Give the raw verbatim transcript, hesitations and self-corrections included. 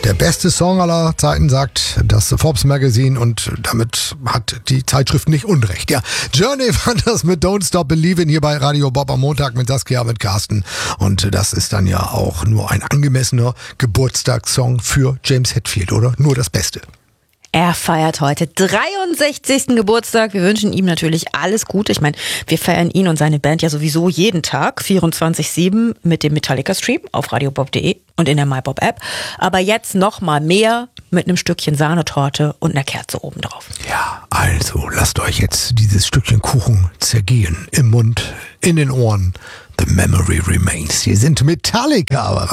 Der beste Song aller Zeiten, sagt das Forbes Magazine, und damit hat die Zeitschrift nicht unrecht. Ja, Journey fand das mit Don't Stop Believin' hier bei Radio Bob am Montag mit Saskia, mit Carsten. Und das ist dann ja auch nur ein angemessener Geburtstagssong für James Hetfield, oder? Nur das Beste. Er feiert heute dreiundsechzigsten Geburtstag. Wir wünschen ihm natürlich alles Gute. Ich meine, wir feiern ihn und seine Band ja sowieso jeden Tag, vierundzwanzig sieben, mit dem Metallica-Stream auf radiobob punkt de und in der MyBob-App. Aber jetzt noch mal mehr mit einem Stückchen Sahnetorte und einer Kerze obendrauf. Ja, also lasst euch jetzt dieses Stückchen Kuchen zergehen. Im Mund, in den Ohren. The Memory Remains. Hier sind Metallica.